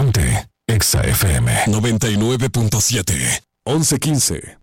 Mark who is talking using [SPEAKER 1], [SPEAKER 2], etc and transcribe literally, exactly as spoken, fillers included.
[SPEAKER 1] Ponte Exa F M noventa y nueve punto siete. once quince.